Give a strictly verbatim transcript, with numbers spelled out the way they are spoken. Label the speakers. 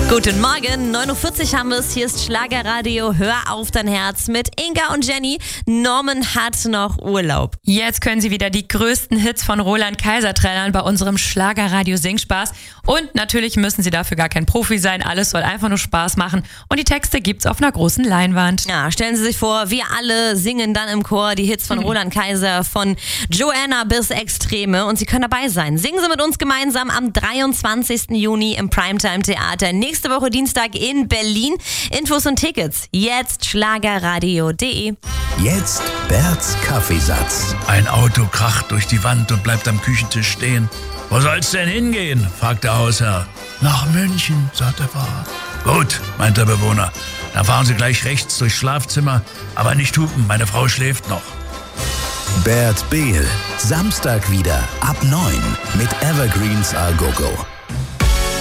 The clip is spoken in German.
Speaker 1: Guten Morgen, neun Uhr vierzig haben wir es. Hier ist Schlagerradio. Hör auf dein Herz mit Inga und Jenny. Norman hat noch Urlaub.
Speaker 2: Jetzt können Sie wieder die größten Hits von Roland Kaiser trällern bei unserem Schlagerradio Singspaß. Und natürlich müssen Sie dafür gar kein Profi sein. Alles soll einfach nur Spaß machen. Und die Texte gibt's auf einer großen Leinwand.
Speaker 1: Ja, stellen Sie sich vor, wir alle singen dann im Chor die Hits von Roland Kaiser, von Joanna bis Extreme. Und Sie können dabei sein. Singen Sie mit uns gemeinsam am dreiundzwanzigsten Juni im Primetime Theater. Nächste Woche Dienstag in Berlin. Infos und Tickets jetzt schlagerradio punkt de.
Speaker 3: Jetzt Berts Kaffeesatz.
Speaker 4: Ein Auto kracht durch die Wand und bleibt am Küchentisch stehen. Wo soll's denn hingehen? Fragt der Hausherr. Nach München, sagt der Fahrer. Gut, meint der Bewohner. Dann fahren Sie gleich rechts durchs Schlafzimmer. Aber nicht hupen, meine Frau schläft noch.
Speaker 3: Bert Behl. Samstag wieder ab neun mit Evergreens A Go Go.